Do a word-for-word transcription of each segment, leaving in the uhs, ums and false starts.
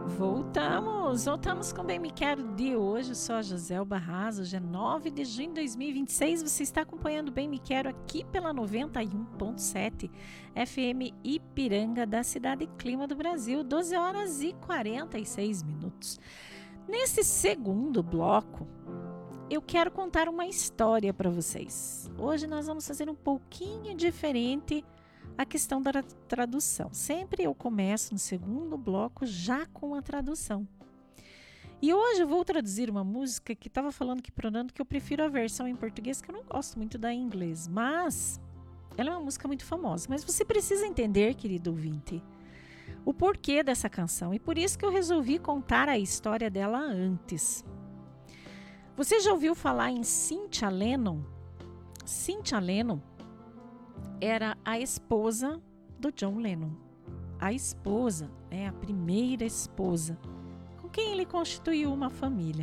Voltamos, voltamos com o Bem Me Quero de hoje. Eu sou a Joselba Arras. Hoje é nove de junho de dois mil e vinte e seis. Você está acompanhando o Bem Me Quero aqui pela noventa e um ponto sete F M Ipiranga, da cidade Clima do Brasil, doze horas e quarenta e seis minutos. Nesse segundo bloco, eu quero contar uma história para vocês. Hoje nós vamos fazer um pouquinho diferente a questão da tradução. Sempre eu começo no segundo bloco já com a tradução. E hoje eu vou traduzir uma música que estava falando aqui pro Nando que eu prefiro a versão em português, que eu não gosto muito da em inglês, mas ela é uma música muito famosa. Mas você precisa entender, querido ouvinte, o porquê dessa canção, e por isso que eu resolvi contar a história dela antes. Você já ouviu falar em Cynthia Lennon? Cynthia Lennon era a esposa do John Lennon. A esposa, né, a primeira esposa, com quem ele constituiu uma família.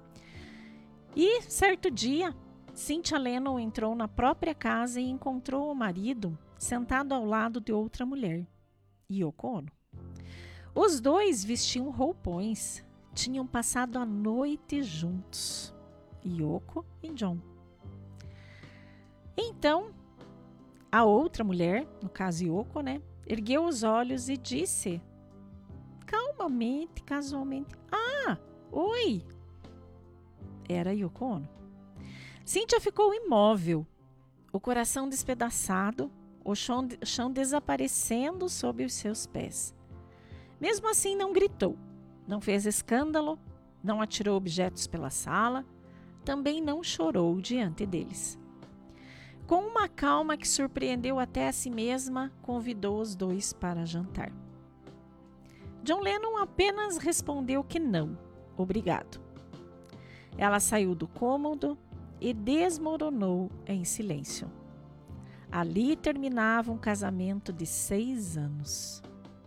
E certo dia, Cynthia Lennon entrou na própria casa e encontrou o marido sentado ao lado de outra mulher, Yoko Ono. Os dois vestiam roupões, tinham passado a noite juntos, Yoko e John. Então, a outra mulher, no caso Yoko, né, ergueu os olhos e disse, calmamente, casualmente, ah, oi! Era Yoko Ono. Cynthia ficou imóvel, o coração despedaçado, o chão, o chão desaparecendo sob os seus pés. Mesmo assim, não gritou, não fez escândalo, não atirou objetos pela sala, também não chorou diante deles. Com uma calma que surpreendeu até a si mesma, convidou os dois para jantar. John Lennon apenas respondeu que não, obrigado. Ela saiu do cômodo e desmoronou em silêncio. Ali terminava um casamento de seis anos.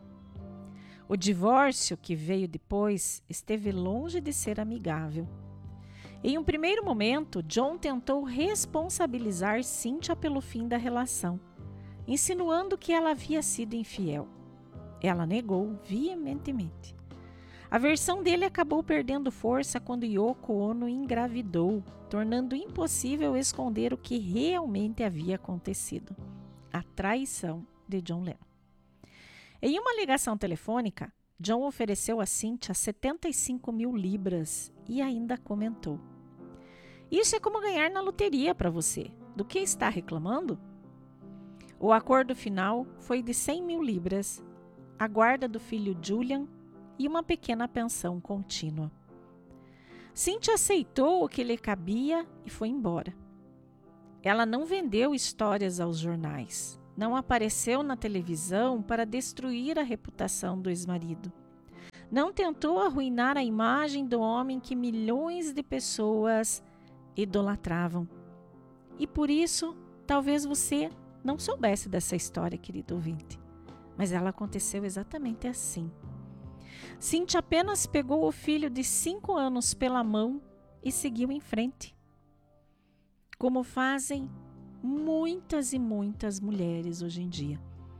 O divórcio que veio depois esteve longe de ser amigável. Em um primeiro momento, John tentou responsabilizar Cynthia pelo fim da relação, insinuando que ela havia sido infiel. Ela negou veementemente. A versão dele acabou perdendo força quando Yoko Ono engravidou, tornando impossível esconder o que realmente havia acontecido: a traição de John Lennon. Em uma ligação telefônica, John ofereceu a Cynthia setenta e cinco mil libras e ainda comentou: isso é como ganhar na loteria para você. Do que está reclamando? O acordo final foi de cem mil libras, a guarda do filho Julian e uma pequena pensão contínua. Cynthia aceitou o que lhe cabia e foi embora. Ela não vendeu histórias aos jornais, não apareceu na televisão para destruir a reputação do ex-marido. Não tentou arruinar a imagem do homem que milhões de pessoas idolatravam. E por isso, talvez você não soubesse dessa história, querido ouvinte. Mas ela aconteceu exatamente assim. Cynthia apenas pegou o filho de cinco anos pela mão e seguiu em frente. Como fazem muitas e muitas mulheres hoje em dia.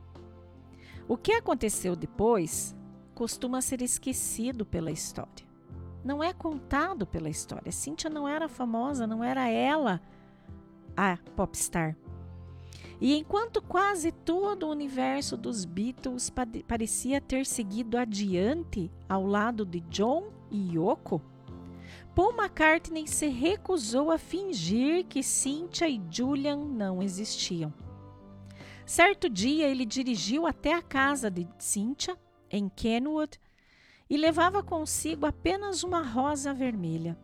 O que aconteceu depois costuma ser esquecido pela história. Não é contado pela história. Cynthia não era famosa, não era ela a popstar. E enquanto quase todo o universo dos Beatles parecia ter seguido adiante ao lado de John e Yoko, Paul McCartney se recusou a fingir que Cynthia e Julian não existiam. Certo dia ele dirigiu até a casa de Cynthia, em Kenwood, e levava consigo apenas uma rosa vermelha.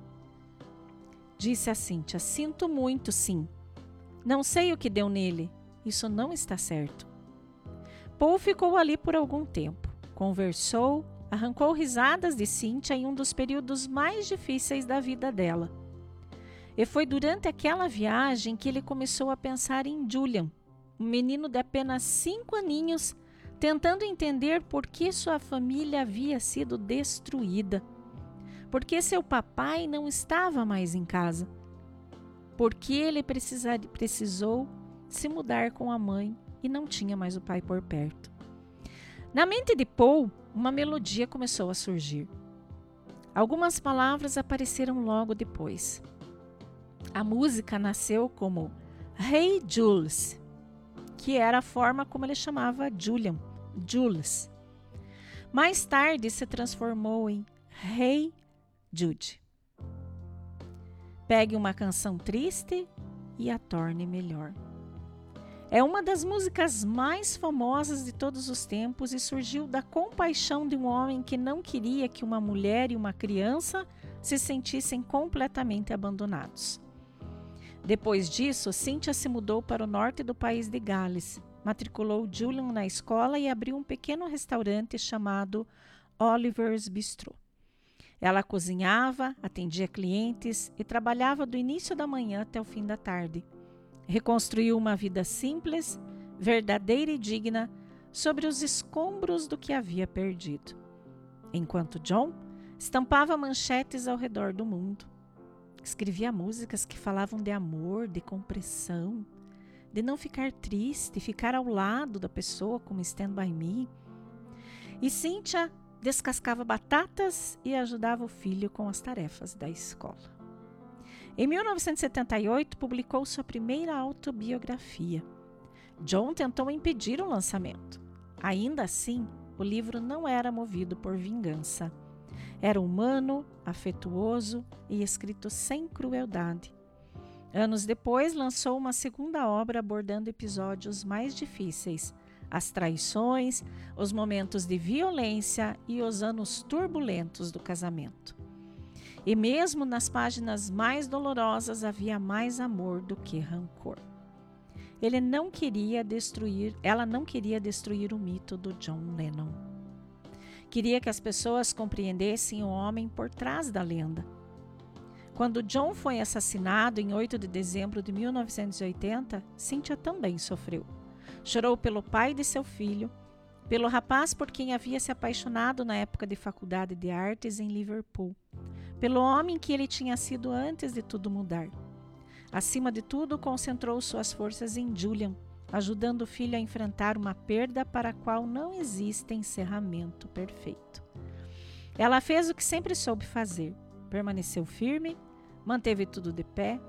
Disse a Cynthia: sinto muito, sim. Não sei o que deu nele. Isso não está certo. Paul ficou ali por algum tempo. Conversou, arrancou risadas de Cynthia em um dos períodos mais difíceis da vida dela. E foi durante aquela viagem que ele começou a pensar em Julian, um menino de apenas cinco aninhos, tentando entender por que sua família havia sido destruída. Por que seu papai não estava mais em casa? Por que ele precisar, precisou se mudar com a mãe e não tinha mais o pai por perto? Na mente de Paul, uma melodia começou a surgir. Algumas palavras apareceram logo depois. A música nasceu como Hey Jules, que era a forma como ele chamava Julian, Jules. Mais tarde se transformou em Hey Jude. Pegue uma canção triste e a torne melhor. É uma das músicas mais famosas de todos os tempos e surgiu da compaixão de um homem que não queria que uma mulher e uma criança se sentissem completamente abandonados. Depois disso, Cynthia se mudou para o norte do país de Gales, matriculou Julian na escola e abriu um pequeno restaurante chamado Oliver's Bistro. Ela cozinhava, atendia clientes e trabalhava do início da manhã até o fim da tarde. Reconstruiu uma vida simples, verdadeira e digna sobre os escombros do que havia perdido. Enquanto John estampava manchetes ao redor do mundo. Escrevia músicas que falavam de amor, de compreensão, de não ficar triste, ficar ao lado da pessoa como Stand By Me. E Cynthia descascava batatas e ajudava o filho com as tarefas da escola. Em mil novecentos e setenta e oito, publicou sua primeira autobiografia. John tentou impedir o lançamento. Ainda assim, o livro não era movido por vingança. Era humano, afetuoso e escrito sem crueldade. Anos depois, lançou uma segunda obra abordando episódios mais difíceis, as traições, os momentos de violência e os anos turbulentos do casamento. E mesmo nas páginas mais dolorosas havia mais amor do que rancor. Ele não queria destruir, ela não queria destruir o mito do John Lennon. Queria que as pessoas compreendessem o homem por trás da lenda. Quando John foi assassinado em oito de dezembro de mil novecentos e oitenta, Cynthia também sofreu. Chorou pelo pai de seu filho, pelo rapaz por quem havia se apaixonado na época de faculdade de artes em Liverpool, pelo homem que ele tinha sido antes de tudo mudar. Acima de tudo, concentrou suas forças em Julian, ajudando o filho a enfrentar uma perda para a qual não existe encerramento perfeito. Ela fez o que sempre soube fazer, permaneceu firme, manteve tudo de pé.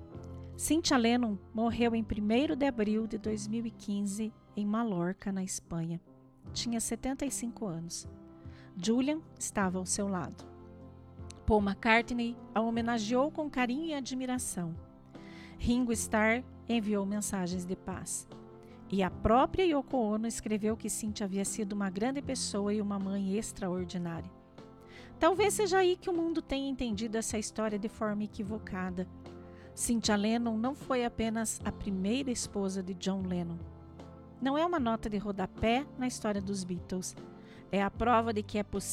Cynthia Lennon morreu em primeiro de abril de dois mil e quinze em Mallorca, na Espanha. Tinha setenta e cinco anos. Julian estava ao seu lado. Paul McCartney a homenageou com carinho e admiração. Ringo Starr enviou mensagens de paz. E a própria Yoko Ono escreveu que Cynthia havia sido uma grande pessoa e uma mãe extraordinária. Talvez seja aí que o mundo tenha entendido essa história de forma equivocada. Cynthia Lennon não foi apenas a primeira esposa de John Lennon. Não é uma nota de rodapé na história dos Beatles. É a prova de que é possível